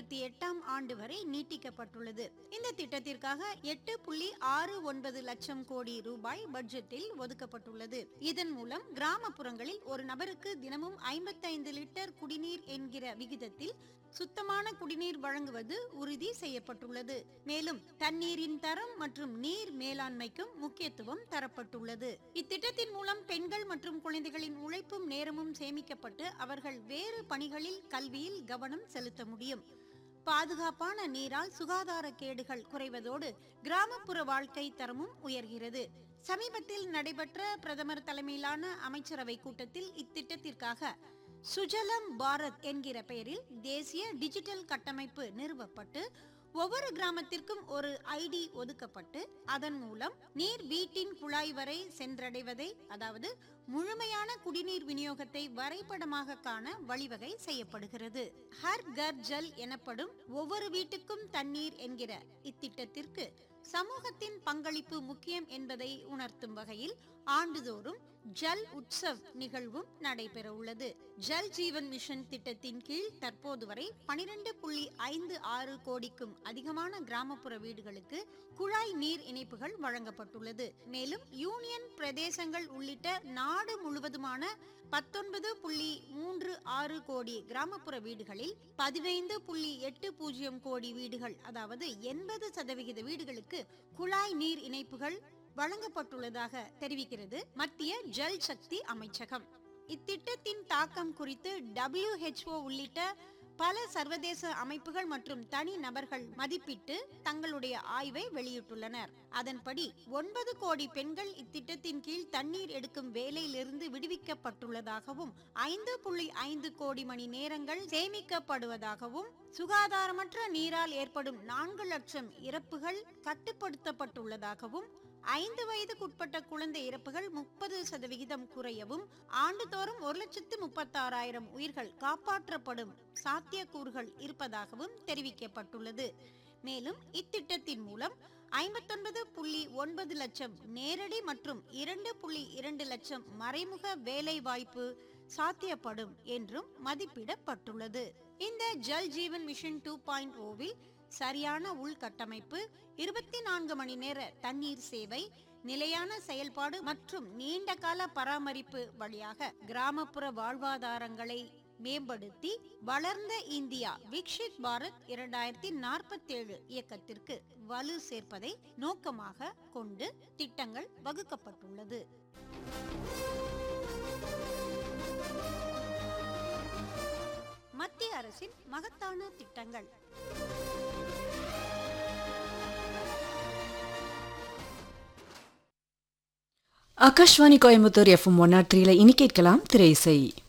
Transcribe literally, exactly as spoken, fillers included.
இருபத்தி எட்டாம் ஆண்டு வரை நீட்டிக்கப்பட்டுள்ளது. இந்த திட்டத்திற்காக எட்டு புள்ளி ஆறு ஒன்பது லட்சம் கோடி ரூபாய் பட்ஜெட்டில் ஒதுக்கப்பட்டுள்ளது. இதன் மூலம் கிராமப்புறங்களில் ஒரு நபருக்கு தினமும் ஐம்பத்தைந்து லிட்டர் குடிநீர் என்கிற விகிதத்தில் சுத்தமான குடிநீர் வழங்குவது உறுதி செய்யப்பட்டுள்ளது. மேலும் தண்ணீரின் தரம் மற்றும் நீர் மேலாண்மைக்கும் முக்கியத்துவம் தரப்பட்டுள்ளது. இத்திட்டத்தின் மூலம் பெண்கள் மற்றும் குழந்தைகளின் உழைப்பும் நேரமும் சேமிக்கப்பட்டு அவர்கள் வேறு பணிகளில் கல்வியில் கவனம் செலுத்த முடியும். பாதுகாப்பான நீரால் சுகாதார கேடுகள் குறைவதோடு கிராமப்புற வாழ்க்கை தரமும் உயர்கிறது. சமீபத்தில் நடைபெற்ற பிரதமர் தலைமையிலான அமைச்சரவை கூட்டத்தில் இத்திட்டத்திற்காக சுஜலம் பாரத் என்கிற பெயரில் தேசிய டிஜிட்டல் கட்டமைப்பு நிறுவப்பட்டு ஒவ்வொரு கிராமத்திற்கும் ஒரு ஐடி ஒதுக்கப்பட்டு அதன் மூலம் நீர் வீட்டின் குழாய் வரை சென்றடைவதை, அதாவது முழுமையான குடிநீர் விநியோகத்தை வரைபடமாக காண வழிவகை செய்யப்படுகிறது. ஹர் கர் ஜல் எனப்படும் ஒவ்வொரு வீட்டுக்கும் தண்ணீர் என்கிற இத்திட்டத்திற்கு சமூகத்தின் பங்களிப்பு முக்கியம் என்பதை உணர்த்தும் வகையில் ஆண்டுதோறும் ஜல் உற்சவ் நிகழ்வும் நடைபெற உள்ளது. ஜல் ஜீவன் மிஷன் திட்டத்தின் கீழ் தற்போது வரை பனிரெண்டு புள்ளி ஐந்து ஆறு கோடிக்கும் அதிகமான கிராமப்புற வீடுகளுக்கு குழாய் நீர் இணைப்புகள் வழங்கப்பட்டுள்ளது. மேலும் யூனியன் பிரதேசங்கள் உள்ளிட்ட நாடு முழுவதுமான பத்தொன்பது புள்ளி மூன்று ஆறு கோடி கிராமப்புற வீடுகளில் பதினைந்து புள்ளி எட்டு பூஜ்ஜியம் கோடி வீடுகள், அதாவது எண்பது சதவிகித வீடுகளுக்கு குழாய் நீர் இணைப்புகள் வழங்கப்பட்டுள்ளதாக தெரிவிக்கிறது மத்திய ஜல் சக்தி அமைச்சகம். இத்திட்டத்தின் தாக்கம் குறித்து டபிள்யூ ஹெச் ஓ உள்ளிட்ட பல சர்வதேச அமைப்புகள் மற்றும் தனி நபர்கள் மதிப்பிட்டு தங்களுடைய ஆய்வை வெளியிட்டுள்ளனர். அதன்படி ஒன்பது கோடி பெண்கள் இத்திட்டத்தின் கீழ் தண்ணீர் எடுக்கும் வேலையிலிருந்து விடுவிக்கப்பட்டுள்ளதாகவும் ஐந்து புள்ளி ஐந்து கோடி மணி நேரங்கள் சேமிக்கப்படுவதாகவும் சுகாதாரமற்ற நீரால் ஏற்படும் நான்கு லட்சம் இறப்புகள் கட்டுப்படுத்தப்பட்டுள்ளதாகவும் ஐந்து வயதுக்குட்பட்ட குழந்தை இறப்புகள் முப்பது சதவிகிதம் குறையவும் ஆண்டுதோறும் ஒரு லட்சத்து முப்பத்தாறாயிரம் உயிர்கள் காப்பாற்றப்படும் சாத்தியக்கூறுகள் இருப்பதாகவும் தெரிவிக்கப்பட்டுள்ளது. மேலும் இத்திட்டத்தின் மூலம் ஐம்பத்தொன்பது புள்ளி ஒன்பது லட்சம் நேரடி மற்றும் இரண்டு புள்ளி இரண்டு லட்சம் மறைமுக வேலை வாய்ப்பு சாத்தியப்படும் என்றும் மதிப்பிடப்பட்டுள்ளது. இந்த Jal Jeevan mission two point ஓவில் சரியான உள்கட்டமைப்பு, இருபத்தி நான்கு மணி நேர தண்ணீர் சேவை, நிலையான செயல்பாடு மற்றும் நீண்ட கால பராமரிப்பு வழியாக கிராமப்புற வாழ்வாதாரங்களை மேம்படுத்தி வளர்ந்த இந்தியா விக்ஷித் பாரத் இரண்டாயிரத்தி நாற்பத்தி ஏழு இயக்கத்திற்கு வலு சேர்ப்பதை நோக்கமாக கொண்டு திட்டங்கள் வகுக்கப்பட்டுள்ளது. மத்திய அரசின் மகத்தான திட்டங்கள். Akashvani Coimbatore FM one not த்ரீல இனி கேட்கலாம் திரை இசை.